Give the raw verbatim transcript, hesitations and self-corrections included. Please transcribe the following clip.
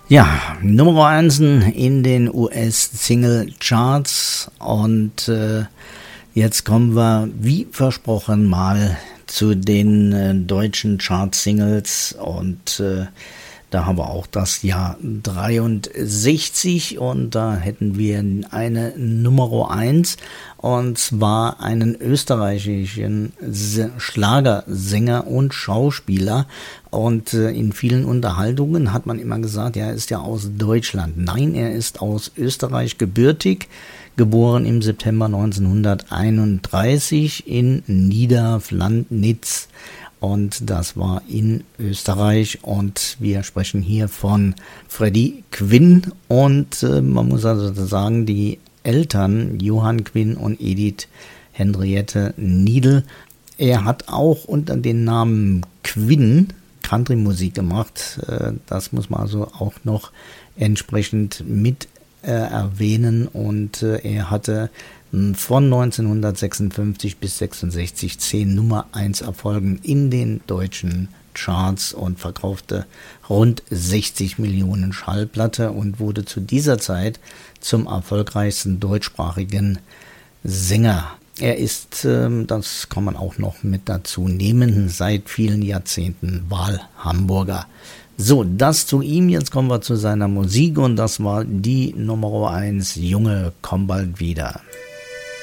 Ja, Nummer eins in den U S-Single-Charts und äh, jetzt kommen wir, wie versprochen, mal zu den äh, deutschen Chart-Singles und äh, da haben wir auch das Jahr dreiundsechzig und da hätten wir eine Nummer eins und zwar einen österreichischen Schlagersänger und Schauspieler und äh, in vielen Unterhaltungen hat man immer gesagt, ja, er ist ja aus Deutschland. Nein, er ist aus Österreich gebürtig, geboren im September neunzehnhunderteinunddreißig in Niederflannitz. Und das war in Österreich und wir sprechen hier von Freddie Quinn und äh, man muss also sagen, die Eltern Johann Quinn und Edith Henriette Niedl, er hat auch unter dem Namen Quinn Country-Musik gemacht, äh, das muss man also auch noch entsprechend mit äh, erwähnen und äh, er hatte von neunzehnhundertsechsundfünfzig bis sechsundsechzig zehn Nummer eins Erfolgen in den deutschen Charts und verkaufte rund sechzig Millionen Schallplatte und wurde zu dieser Zeit zum erfolgreichsten deutschsprachigen Sänger. Er ist, das kann man auch noch mit dazu nehmen, seit vielen Jahrzehnten Wahlhamburger. So, das zu ihm. Jetzt kommen wir zu seiner Musik und das war die Nummer eins, Junge, komm bald wieder.